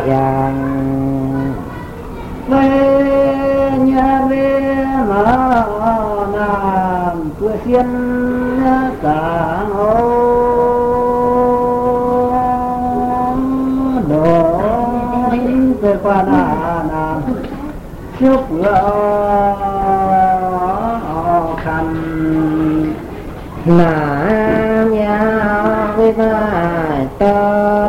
yang về nhà về mà nam cửa xiên cả ngô đồ về qua nam chúc lo khăn nà nhà với vai ta